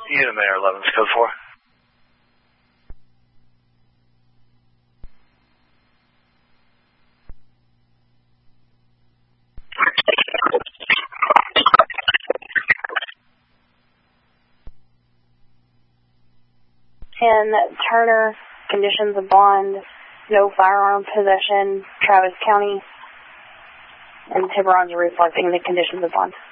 Unit Mayor 11's code 4. And Turner, conditions of bond, no firearm possession, Travis County, and Tiburon's reflecting the conditions of bond.